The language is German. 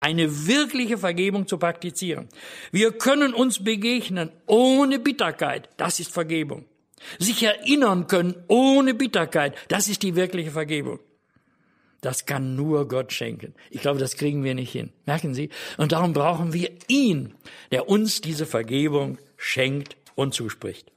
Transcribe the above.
eine wirkliche Vergebung zu praktizieren. Wir können uns begegnen ohne Bitterkeit. Das ist Vergebung. Sich erinnern können ohne Bitterkeit. Das ist die wirkliche Vergebung. Das kann nur Gott schenken. Ich glaube, das kriegen wir nicht hin. Merken Sie? Und darum brauchen wir ihn, der uns diese Vergebung schenkt und zuspricht.